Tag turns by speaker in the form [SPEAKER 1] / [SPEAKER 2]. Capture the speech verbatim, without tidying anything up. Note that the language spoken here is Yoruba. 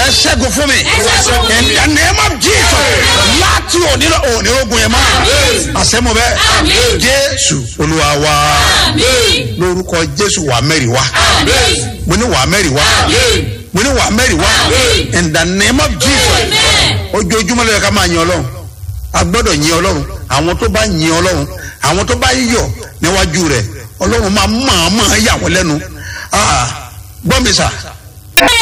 [SPEAKER 1] ẹ ṣẹ́gun fún mi in the name of Jesus láti òní òní ogun yẹn máa àṣẹmọ bẹ́ẹ̀ Jésù Olúwa wa lórúkọ Jésù wà mẹ́rin wá mo ní wà mẹ́rin wá mo ní wà mẹ́rin wá in the name of Jesus ojoojúmọ́ ló yẹ ká máa yin Ọlọ́run a gbọ́dọ̀ yin Ọlọ́run àwọn tó bá yin Ọlọ́run àwọn tó bá yọ̀ níwájú rẹ̀ Ọlọ́run máa máa máa yà wọ́n lẹ́nu gbọ́ mi sà